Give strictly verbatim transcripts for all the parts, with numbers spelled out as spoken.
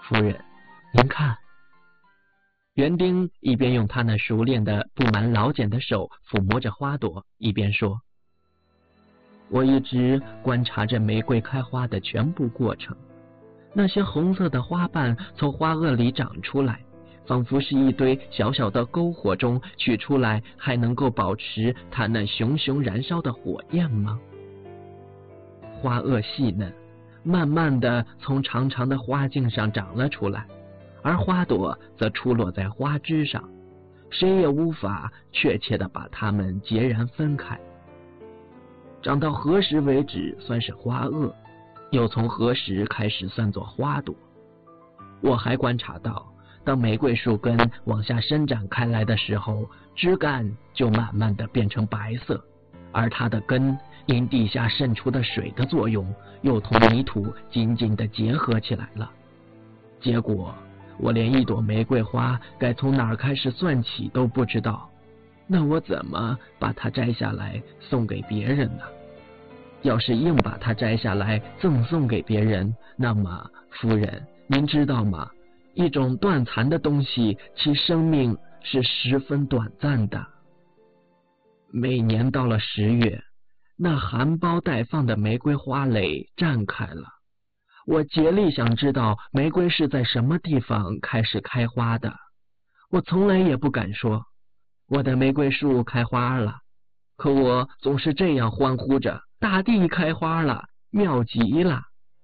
夫人，您看。园丁一边用他那熟练的布满老茧的手抚摸着花朵，一边说：我一直观察着玫瑰开花的全部过程，那些红色的花瓣从花萼里长出来，仿佛是一堆小小的篝火中取出来还能够保持它那熊熊燃烧的火焰吗？花萼细嫩，慢慢地从长长的花茎上长了出来，而花朵则出落在花枝上，谁也无法确切地把它们截然分开。长到何时为止算是花萼，又从何时开始算作花朵？我还观察到，当玫瑰树根往下伸展开来的时候，枝干就慢慢地变成白色，而它的根因地下渗出的水的作用，又同泥土紧紧地结合起来了。结果我连一朵玫瑰花该从哪儿开始算起都不知道，那我怎么把它摘下来送给别人呢？要是硬把它摘下来赠送给别人，那么夫人，您知道吗？一种断残的东西，其生命是十分短暂的。每年到了十月，那含苞待放的玫瑰花蕾绽开了。我竭力想知道玫瑰是在什么地方开始开花的。我从来也不敢说我的玫瑰树开花了，可我总是这样欢呼着：大地开花了，妙极了。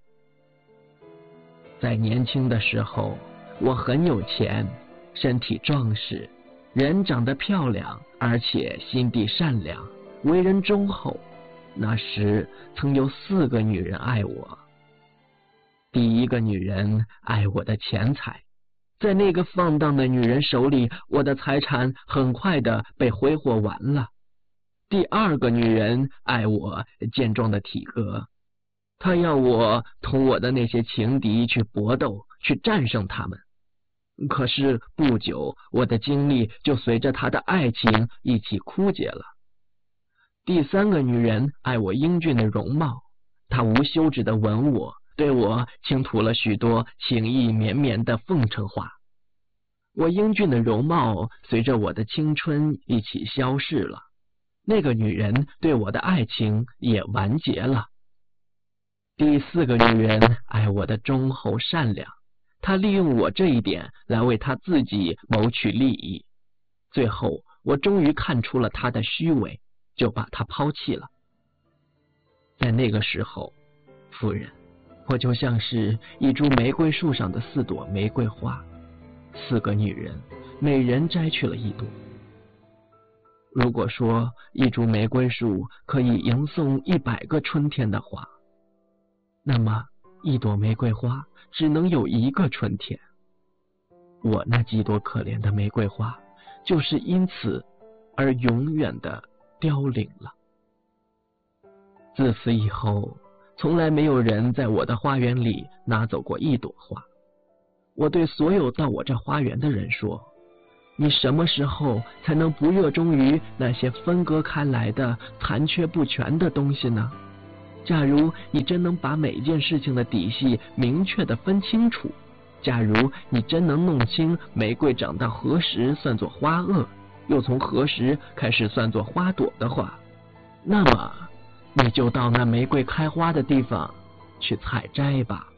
在年轻的时候，我很有钱，身体壮实，人长得漂亮，而且心地善良，为人忠厚。那时曾有四个女人爱我。第一个女人爱我的钱财，在那个放荡的女人手里，我的财产很快的被挥霍完了。第二个女人爱我健壮的体格，她要我同我的那些情敌去搏斗，去战胜他们。可是不久，我的精力就随着她的爱情一起枯竭了。第三个女人爱我英俊的容貌，她无休止的吻我，对我倾吐了许多情意绵绵的奉承话。我英俊的容貌随着我的青春一起消逝了，那个女人对我的爱情也完结了。第四个女人爱我的忠厚善良，她利用我这一点来为她自己谋取利益。最后我终于看出了她的虚伪，就把她抛弃了。在那个时候，夫人，我就像是一株玫瑰树上的四朵玫瑰花，四个女人每人摘去了一朵。如果说一株玫瑰树可以迎送一百个春天的花，那么一朵玫瑰花只能有一个春天。我那几朵可怜的玫瑰花就是因此而永远的凋零了。自此以后，从来没有人在我的花园里拿走过一朵花。我对所有到我这花园的人说，你什么时候才能不热衷于那些分割开来的残缺不全的东西呢？假如你真能把每件事情的底细明确地分清楚，假如你真能弄清玫瑰长到何时算作花萼，又从何时开始算作花朵的话，那么你就到那玫瑰开花的地方去采摘吧。